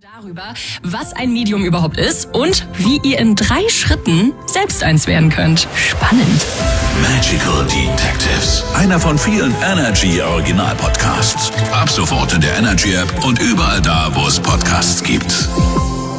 Darüber, was ein Medium überhaupt ist und wie ihr in 3 Schritten selbst eins werden könnt. Spannend. Magical Detectives. Einer von vielen Energy Original Podcasts. Ab sofort in der Energy App und überall da, wo es Podcasts gibt.